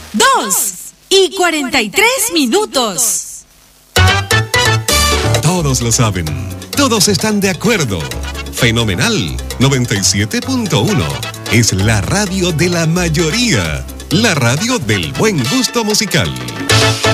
2:43. Todos lo saben, todos están de acuerdo. Fenomenal 97.1 es la radio de la mayoría, la radio del buen gusto musical.